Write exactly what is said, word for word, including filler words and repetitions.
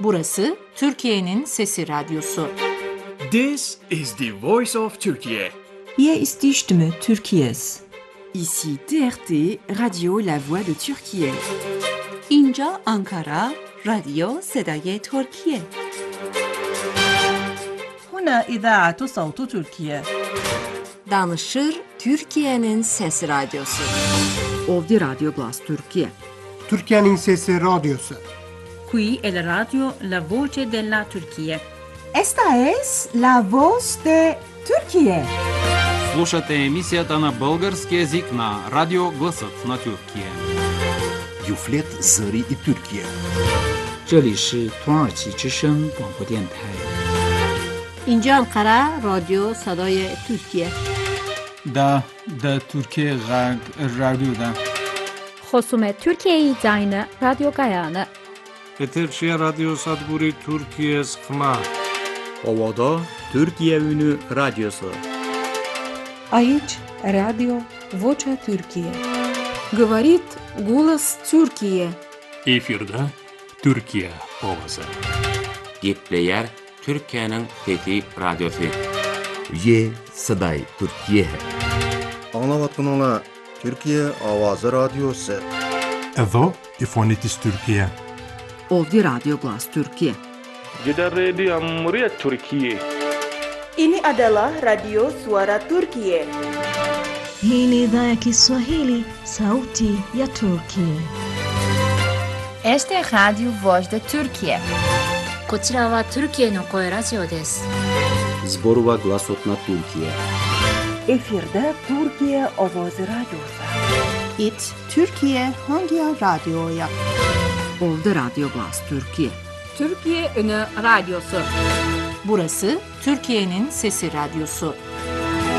Burası Türkiye'nin Sesi Radyosu. This is the voice of Turkey. Hier ist die Stimme Türkiye's. Ici T R T, Radio La Voix de Türkiye. اینجا آنکارا، رادیو صدای ترکیه. هنا إذاعة صوت تركيا. Danışır Türkiye'nin Sesi Radyosu. Ovdje Radio Glas Türkiye. Türkiye'nin Sesi Radyosu. Qui è la radio La Voce della Turchia. Esta es la voz de Türkiye. Слушате емисията на български език на Радио Гласът на Türkiye. Юфлет Зари и Türkiye. 这里是土耳其之声广播电台。 اینجا انقره رادیو صدای ترکیه. دا دا Türkiye Radyo'da. خصوم Türkiye Yayını Radyo Gayanı. Eterçiye Radyo Sadburi Türkiye Sıkma. Ovada Türkiye Ünü Radyosu. Aici Radio Vocea Türkiye. Говорит голос Türkiye. Efirde Türkiye Ovası. Gepleyer Türkiye'nin Fethi Radyosu. Ye Saday Türkiye. Anlavatınla Türkiye Avazı Radyosu. Edo İfonitis Türkiye. Ovdje Radio Glas Türkiye. Jeda Radio Amriyat Türkiye. Ini adalah Radio Suara Turkiye. Hii ni idhaa ya Kiswahili, Sauti ya Turkiye. Este es Radio Voz de Turkiye. こちらはトルキエの声ラジオです。 Zborova Glasot na Türkiye. Efirde Türkiye Avazı Radyosu. It Türkiye hangi radyoya? Ovdje Radio Glas Türkiye. Türkiye Ünü Radyosu. Burası Türkiye'nin Sesi Radyosu.